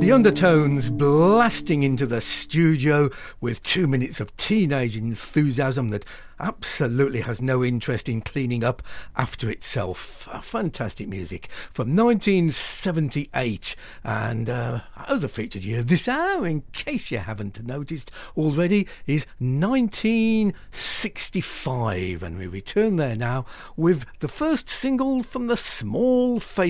The Undertones blasting into the studio with 2 minutes of teenage enthusiasm that absolutely has no interest in cleaning up after itself. Fantastic music from 1978, and other featured year this hour, in case you haven't noticed already, is 1965, and we return there now with the first single from the Small Faces.